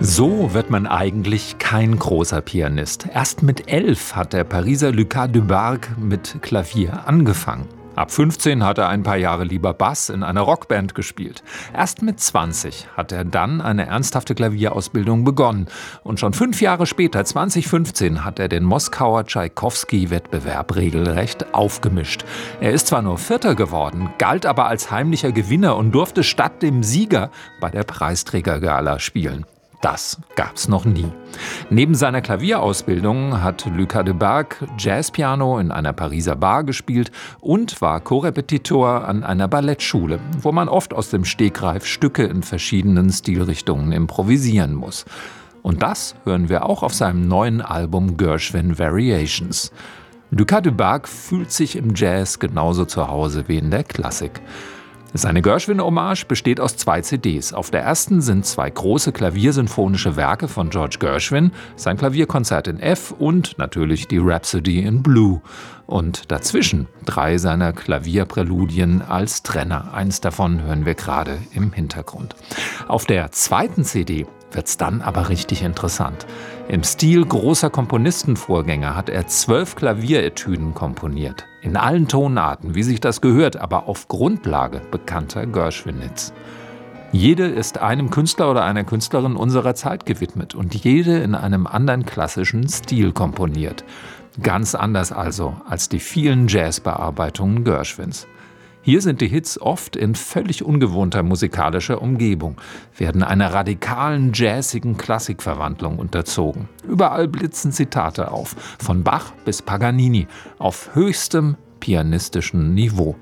So wird man eigentlich kein großer Pianist. Erst mit 11 hat der Pariser Lucas Debargue mit Klavier angefangen. Ab 15 hat er ein paar Jahre lieber Bass in einer Rockband gespielt. Erst mit 20 hat er dann eine ernsthafte Klavierausbildung begonnen. Und schon 5 Jahre später, 2015, hat er den Moskauer Tschaikowski-Wettbewerb regelrecht aufgemischt. Er ist zwar nur Vierter geworden, galt aber als heimlicher Gewinner und durfte statt dem Sieger bei der Preisträgergala spielen. Das gab's noch nie. Neben seiner Klavierausbildung hat Lucas Debargue Jazzpiano in einer Pariser Bar gespielt und war Korrepetitor an einer Ballettschule, wo man oft aus dem Stegreif Stücke in verschiedenen Stilrichtungen improvisieren muss. Und das hören wir auch auf seinem neuen Album Gershwin Variations. Lucas Debargue fühlt sich im Jazz genauso zu Hause wie in der Klassik. Seine Gershwin-Hommage besteht aus 2 CDs. Auf der ersten sind 2 große klaviersinfonische Werke von George Gershwin, sein Klavierkonzert in F und natürlich die Rhapsody in Blue. Und dazwischen 3 seiner Klavierpräludien als Trenner. Eins davon hören wir gerade im Hintergrund. Auf der zweiten CD wird's dann aber richtig interessant. Im Stil großer Komponistenvorgänger hat er 12 Klavieretüden komponiert. In allen Tonarten, wie sich das gehört, aber auf Grundlage bekannter Gershwin-Hits. Jede ist einem Künstler oder einer Künstlerin unserer Zeit gewidmet und jede in einem anderen klassischen Stil komponiert. Ganz anders also als die vielen Jazzbearbeitungen Gershwins. Hier sind die Hits oft in völlig ungewohnter musikalischer Umgebung, werden einer radikalen, jazzigen Klassikverwandlung unterzogen. Überall blitzen Zitate auf, von Bach bis Paganini, auf höchstem pianistischen Niveau.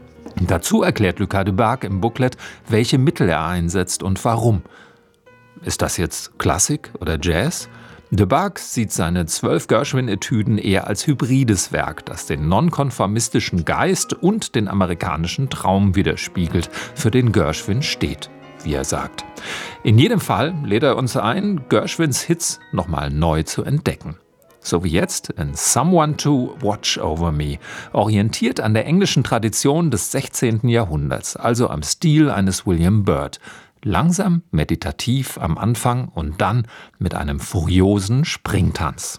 Dazu erklärt Lucas Debargue im Booklet, welche Mittel er einsetzt und warum. Ist das jetzt Klassik oder Jazz? Debargue sieht seine 12 Gershwin-Etüden eher als hybrides Werk, das den nonkonformistischen Geist und den amerikanischen Traum widerspiegelt, für den Gershwin steht, wie er sagt. In jedem Fall lädt er uns ein, Gershwins Hits nochmal neu zu entdecken. So wie jetzt in Someone to Watch Over Me, orientiert an der englischen Tradition des 16. Jahrhunderts, also am Stil eines William Byrd. Langsam, meditativ am Anfang und dann mit einem furiosen Springtanz.